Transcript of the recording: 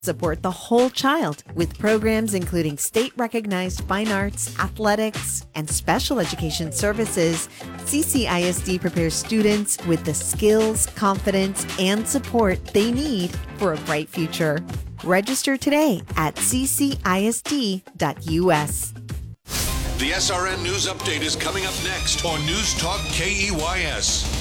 Support the whole child with programs including state-recognized fine arts, athletics, and special education services. CCISD prepares students with the skills, confidence, and support they need for a bright future. Register today at ccisd.us. The SRN News Update is coming up next on News Talk KEYS.